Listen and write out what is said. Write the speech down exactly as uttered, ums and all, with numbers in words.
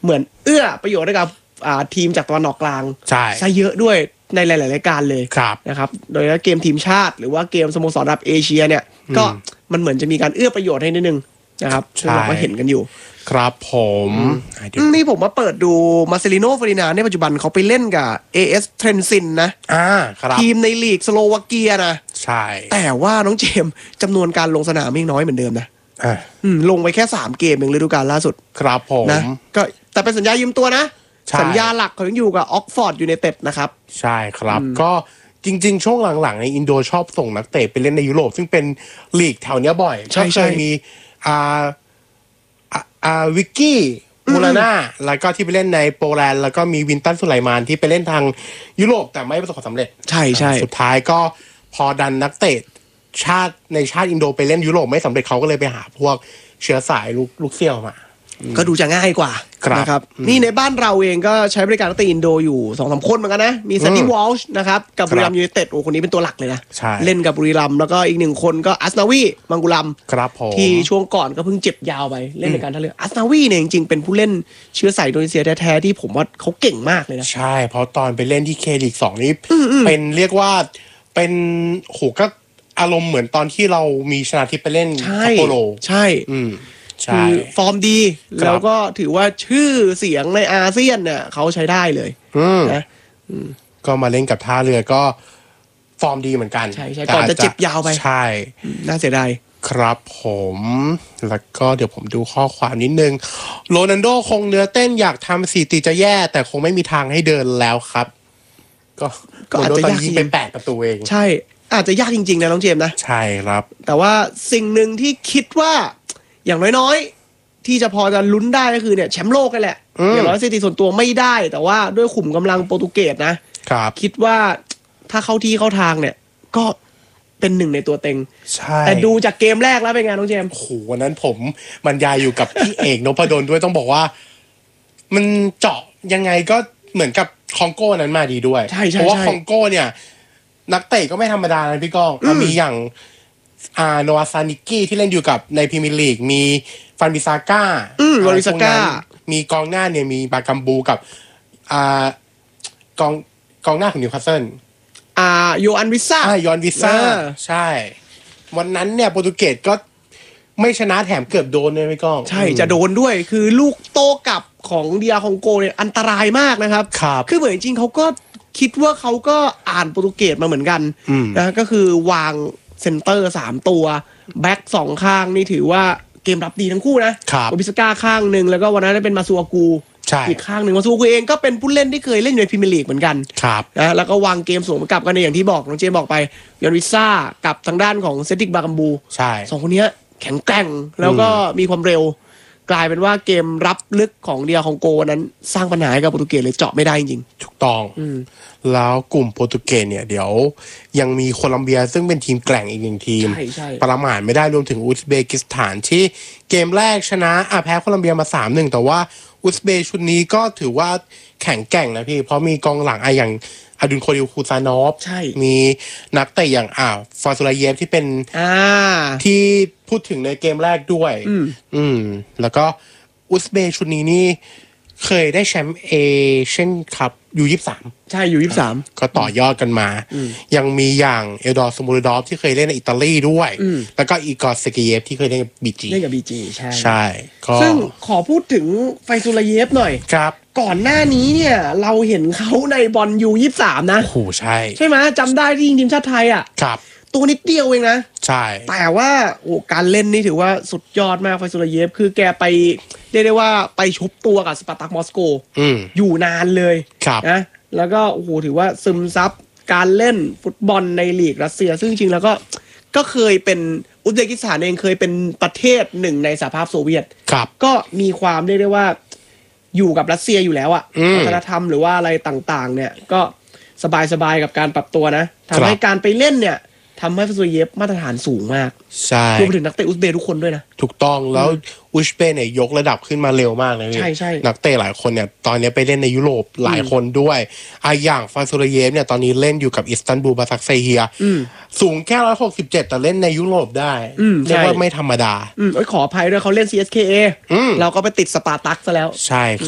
เหมือนเอื้อประโยชน์ให้กับทีมจากตะวันออกกลางใช่ซะเยอะด้วยในหลายๆรายการเลยนะครับโดยเฉพาะเกมทีมชาติหรือว่าเกมสโมสรระดับเอเชียเนี่ยก็มันเหมือนจะมีการเอื้อประโยชน์ให้นิดนึงนะครับเราก็เห็นกันอยู่ครับผมนี่ผมมาเปิดดูมาเซลิโนฟอรินาในปัจจุบันเขาไปเล่นกับ เอ เอส เทรนซินนะอ่าครับทีมในลีกสโลวาเกียนะใช่แต่ว่าน้องเจมส์จำนวนการลงสนามไม่น้อยเหมือนเดิมนะอ่าลงไปแค่สามเกมเองฤดูกาลล่าสุดครับผมนะก็แต่เป็นสัญญายืมตัวนะสัญญาหลักเขายังอยู่กับออกฟอร์ดยูไนเต็ดนะครับใช่ครับก็จริงๆช่วงหลังๆในอินโดชอบส่งนักเตะไปเล่นในยุโรปซึ่งเป็นลีกแถวเนี้ยบ่อยก็เคยมีอ่าอ่าวิกกี้มูลาน่าแล้วก็ที่ไปเล่นในโปแลนด์แล้วก็มีวินตันสุไลมานที่ไปเล่นทางยุโรปแต่ไม่ประสบความสำเร็จใช่ใช่สุดท้ายก็พอดันนักเตะชาติในชาติอินโดไปเล่นยุโรปไม่สำเร็จเขาก็เลยไปหาพวกเชื้อสายลูกลูกเซี่ยวมาก็ดูจะง่ายกว่านะครับนี่ในบ้านเราเองก็ใช้บริการนักเตะอินโดอยู่ สองถึงสาม คนเหมือนกันนะมีซันนี่วอลช์นะครับกับบุรีรัมย์ยูไนเต็ดโอ้คนนี้เป็นตัวหลักเลยนะเล่นกับบุรีรัมย์แล้วก็อีกหนึ่งคนก็อัสนาวีมังกุลัมที่ช่วงก่อนก็เพิ่งเจ็บยาวไปเล่นในการท่าเรืออัสนาวีเนี่ยจริงๆเป็นผู้เล่นเชื้อสายอินโดนีเซียแท้ๆที่ผมว่าเขาเก่งมากเลยนะใช่เพราะตอนไปเล่นที่เคลีกสองนี่เป็นเรียกว่าเป็นโหก็อารมณ์เหมือนตอนที่เรามีชนะทิพย์ไปเล่นซัปโปโรใช่คือฟอร์มดีแล้วก็ถือว่าชื่อเสียงในอาเซียนเนี่ยเขาใช้ได้เลยนะก็มาเล่นกับท่าเรือก็ฟอร์มดีเหมือนกันใช่ใช่ก่อนจะเจ็บยาวไปใช่น่าเสียดายครับผมแล้วก็เดี๋ยวผมดูข้อความนิดนึงโรนัลโดคงเนื้อเต้นอยากทำสถิติจะแย่แต่คงไม่มีทางให้เดินแล้วครับก็ก็อาจจะยากจริงเป็นแปดประตูเองใช่อาจจะยากจริงๆนะน้องเจมส์นะใช่ครับแต่ว่าสิ่งหนึ่งที่คิดว่าอย่างน้อยๆที่จะพอจะลุ้นได้ก็คือเนี่ยแชมป์โลกกันแหละอย่างน้อยสถิติส่วนตัวไม่ได้แต่ว่าด้วยขุมกำลังโปรตุเกสนะครับคิดว่าถ้าเข้าที่เข้าทางเนี่ยก็เป็นหนึ่งในตัวเต็งใช่แต่ดูจากเกมแรกแล้วเป็นไงน้องเจมส์โอ้โหวันนั้นผมบรรยายอยู่กับพี่เอกนพดลด้วยต้องบอกว่ามันเจาะยังไงก็เหมือนกับคองโก้นั้นมาดีด้วยเพราะว่าคองโก้เนี่ยนักเตะก็ไม่ธรรมดานะพี่ก้องมีอย่างอ่าโนอาซานิกี้ที่เล่นอยู่กับในพรีเมียร์ลีกมีฟันบิซาก้าอืมวาริซาก้ามีกองหน้าเนี่ยมีบากัมบูกับอ่ากองกองหน้าของนิวคาสเซิลอ่าโยอันวิซ่าอ่าโยอันวิซ่าใช่วันนั้นเนี่ยโปรตุเกสก็ไม่ชนะแถมเกือบโดนเลยพี่ก้องใช่จะโดนด้วยคือลูกโต้กลับของเดียคองโกเนี่ยอันตรายมากนะครับครับคือเหมือนจริงเขาก็คิดว่าเขาก็อ่านโปรตุเกสมาเหมือนกันนะก็คือวางเซนเตอร์สามตัวแบ็คสองข้างนี่ถือว่าเกมรับดีทั้งคู่นะโอบิสก้าข้างหนึ่งแล้วก็วันนั้นเป็นมาซัวกูอีกข้างหนึ่งมาซัวกูเองก็เป็นผู้เล่นที่เคยเล่นในพรีเมียร์ลีกเหมือนกันนะแล้วก็วางเกมสวนกลับกันในอย่างที่บอกน้องเจบอกไปยอนวิซ่ากับทางด้านของเซติกบากัมบูสองคนนี้แข็งแกร่งแล้วก็มีความเร็วกลายเป็นว่าเกมรับลึกของเดียของโกนั้นสร้างปัญหาให้กับโปรตุเกสเลยเจาะไม่ได้จริงถูกต้องแล้วกลุ่มโปรตุเกสเนี่ยเดี๋ยวยังมีโคลัมเบียซึ่งเป็นทีมแกร่งอีกหนึ่งทีมประมาทไม่ได้รวมถึงอุซเบกิสถานที่เกมแรกชนะอ่ะแพ้โคลัมเบียมา สามหนึ่ง แต่ว่าอุซเบกชุดนี้ก็ถือว่าแข็งแกร่งนะพี่เพราะมีกองหลังอ่ะอย่างอดุลโคดิลคูซานอฟมีนักเตะอย่างอ่าฟาซูลาเยฟที่เป็นที่พูดถึงในเกมแรกด้วยอืมแล้วก็อุซเบกชุดนี้นี่เคยได้แชมป์เอเชียนคัพยูยี่สิบสามใช่ยูยี่สิบสามก็ต่อยอดกันมายังมีอย่างเอลดอร์สมูรดอฟที่เคยเล่นในอิตาลีด้วยแล้วก็อีกอร์เซเกเยฟที่เคยเล่นกับบีจีเล่นกับบีจีใช่ใช่ซึ่งขอพูดถึงไฟซูลาเยฟหน่อยครับก่อนหน้านี้เนี่ยเราเห็นเขาในบอลยูยี่สิบสามนะโอ้โหใช่ใช่ไหมจำได้ที่ยิงทีมชาติไทยอ่ะครับตัวนิดเดียวเองนะใช่แต่ว่าโอ้การเล่นนี่ถือว่าสุดยอดมากไฟซูลาเยฟคือแกไปเรียกได้ว่าไปชุบตัวกับสปาร์ตักมอสโกอยู่นานเลยนะแล้วก็โอ้โหถือว่าซึมซับการเล่นฟุตบอลในลีกรัสเซียซึ่งจริงๆแล้วก็ก็เคยเป็นอุซเบกิสถานเองเคยเป็นประเทศหนึ่งในสหภาพโซเวียตก็มีความเรียกได้ว่าอยู่กับรัสเซียอยู่แล้วอะวัฒนธรรมหรือว่าอะไรต่างๆเนี่ยก็สบายๆกับการปรับตัวนะทำให้การไปเล่นเนี่ยทำให้ฟาซูเยฟมาตรฐานสูงมากใช่รวมไปถึงนักเตะอุซเบย์ทุกคนด้วยนะถูกต้องแล้วอุซเบย์เนี่ยยกระดับขึ้นมาเร็วมากเลยใช่ใช่นักเตะหลายคนเนี่ยตอนนี้ไปเล่นในยุโรปหลายคนด้วยอ่ะอย่างฟาซูเยฟเนี่ยตอนนี้เล่นอยู่กับอิสตันบูลบาซักเซเฮียสูงแค่หนึ่งร้อยหกสิบเจ็ดแต่เล่นในยุโรปได้เรียกว่าไม่ธรรมดาอืมขออภัยด้วยเขาเล่น ซี เอส เค เอ เราก็ไปติดสปาร์ตักซะแล้วใช่